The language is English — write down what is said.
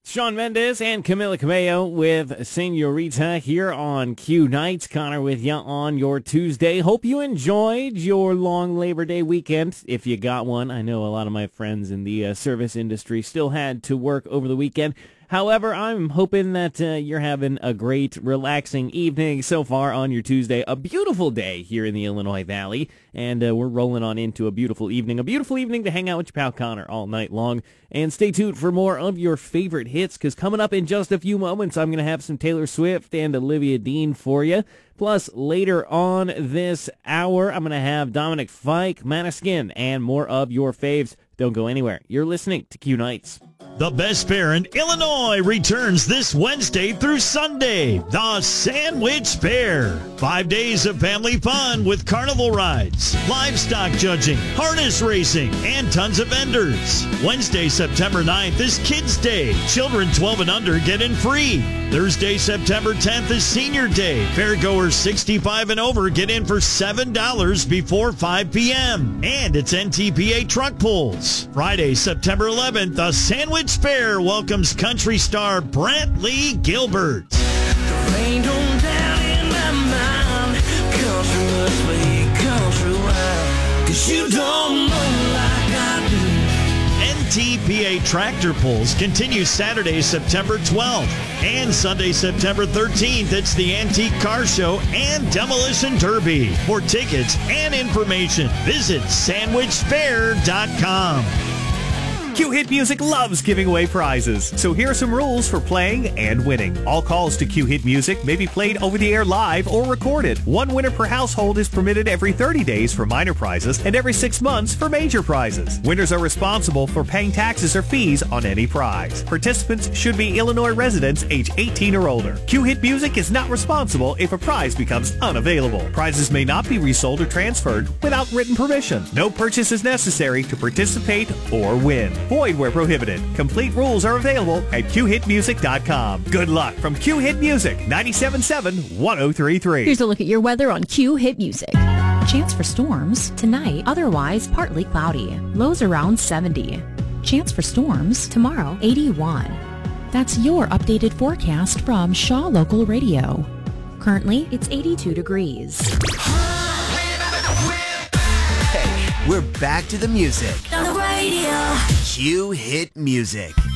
Shawn Mendes and Camila Cabello with Senorita here on Q Nights. Connor with you on your Tuesday. Hope you enjoyed your long Labor Day weekend, if you got one. I know a lot of my friends in the service industry still had to work over the weekend. However, I'm hoping that you're having a great, relaxing evening so far on your Tuesday. A beautiful day here in the Illinois Valley, and we're rolling on into a beautiful evening. A beautiful evening to hang out with your pal Connor all night long. And stay tuned for more of your favorite hits, because coming up in just a few moments, I'm going to have some Taylor Swift and Olivia Dean for you. Plus, later on this hour, I'm going to have Dominic Fike, Maneskin, and more of your faves. Don't go anywhere. You're listening to Q Nights. The best fair in Illinois returns this Wednesday through Sunday, the Sandwich Fair. 5 days of family fun with carnival rides, livestock judging, harness racing, and tons of vendors. Wednesday, September 9th is Kids Day. Children 12 and under get in free. Thursday, September 10th is Senior Day. Fairgoers 65 and over get in for $7 before 5 p.m. And it's NTPA truck pulls. Friday, September 11th, the Sandwich Fair welcomes country star Brantley Gilbert. The rain don't down in my mind. Country must be country wild. 'Cause you don't know like I do. NTPA Tractor Pulls continue Saturday, September 12th. And Sunday, September 13th, it's the Antique Car Show and Demolition Derby. For tickets and information, visit sandwichfair.com. Q Hit Music loves giving away prizes, so here are some rules for playing and winning. All calls to Q Hit Music may be played over the air live or recorded. One winner per household is permitted every 30 days for minor prizes and every 6 months for major prizes. Winners are responsible for paying taxes or fees on any prize. Participants should be Illinois residents age 18 or older. Q Hit Music is not responsible if a prize becomes unavailable. Prizes may not be resold or transferred without written permission. No purchase is necessary to participate or win. Void where prohibited. Complete rules are available at QHitMusic.com. Good luck from Q Hit Music, 97.7 1033. Here's a look at your weather on Q Hit Music. Chance for storms tonight, otherwise partly cloudy. Lows around 70. Chance for storms tomorrow, 81. That's your updated forecast from Shaw Local Radio. Currently, it's 82 degrees. Hey, we're back to the music. On the radio. Q Hit Music.